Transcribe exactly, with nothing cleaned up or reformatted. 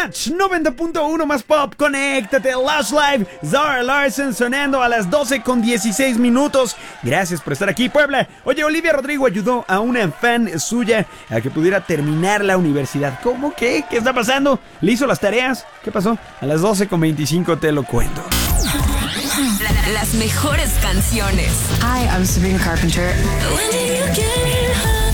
Match noventa punto uno más pop, conéctate. Last Live, Zara Larsson sonando a las doce con dieciséis minutos. Gracias por estar aquí, Puebla. Oye, Olivia Rodrigo ayudó a una fan suya a que pudiera terminar la universidad. ¿Cómo que? ¿Qué está pasando? ¿Le hizo las tareas? ¿Qué pasó? A las doce con veinticinco te lo cuento. La- las mejores canciones. Hi, I'm Sabrina Carpenter. When did you get home?